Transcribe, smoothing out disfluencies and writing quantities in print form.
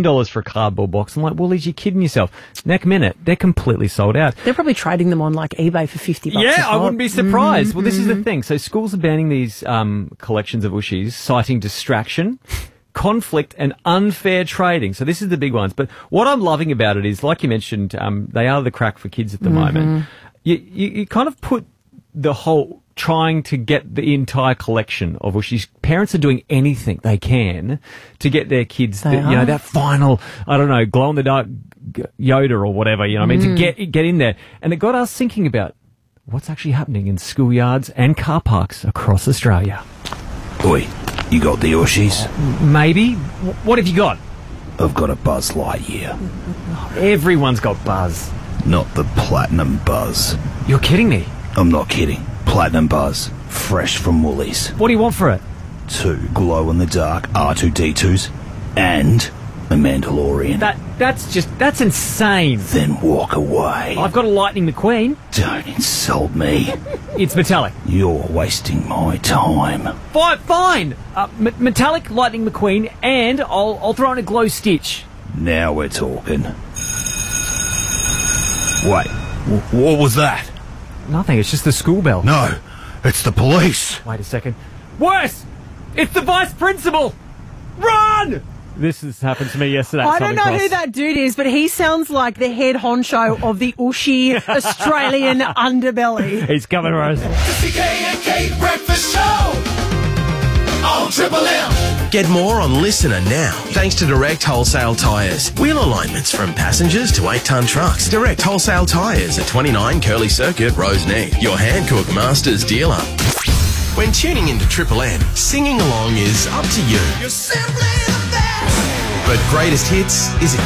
$10 for a cardboard box. I'm like, Woolies, you're kidding yourself. Next minute, they're completely sold out. They're probably trading them on like eBay for $50. Yeah, I wouldn't be surprised. Well, this is the thing. So schools are banning these collections of Ooshies, citing distraction, conflict and unfair trading. So this is the big ones. But what I'm loving about it is, like you mentioned, they are the crack for kids at the moment. You kind of put the whole trying to get the entire collection of Ooshies. Parents are doing anything they can to get their kids, that final, I don't know, glow-in-the-dark Yoda or whatever, you know what I mean, to get in there. And it got us thinking about what's actually happening in schoolyards and car parks across Australia. Oi, you got the Ooshies? Maybe. What have you got? I've got a Buzz Lightyear. Everyone's got Buzz. Not the Platinum Buzz. You're kidding me. I'm not kidding. Platinum Buzz. Fresh from Woolies. What do you want for it? 2 glow-in-the-dark R2-D2s and a Mandalorian. That's insane. Then walk away. I've got a Lightning McQueen. Don't insult me. It's metallic. You're wasting my time. Fine. Metallic Lightning McQueen, and I'll throw in a glow stitch. Now we're talking. Wait, what was that? Nothing, it's just the school bell. No, it's the police. Wait a second. Worse! It's the vice principal! Run! This has happened to me yesterday. I don't know who that dude is, but he sounds like the head honcho of the Ooshie Australian underbelly. He's coming for us. The CK and Kate Breakfast Show on Triple M. Get more on Listener now, thanks to Direct Wholesale Tyres. Wheel alignments from passengers to 8-tonne trucks. Direct Wholesale Tyres at 29 Curly Circuit, Roseneath, your Hankook Masters dealer. When tuning into Triple M, singing along is up to you. You're simply the best. But greatest hits is a